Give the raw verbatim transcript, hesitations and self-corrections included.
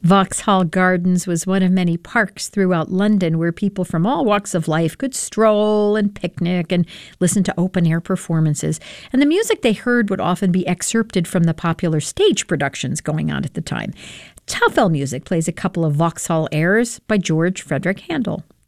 Vauxhall Gardens was one of many parks throughout London where people from all walks of life could stroll and picnic and listen to open-air performances. And the music they heard would often be excerpted from the popular stage productions going on at the time. Toffel Music plays a couple of Vauxhall airs by George Frederick Handel.